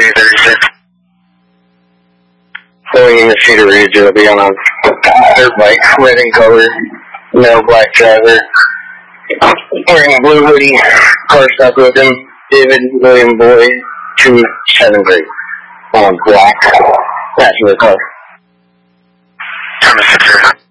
336. Going in the Cedar Ridge, it'll be on a dirt bike, red in color, male black driver, wearing a blue hoodie, car stuck with him, David William Boyd, 273, on black, passenger car. 10-6.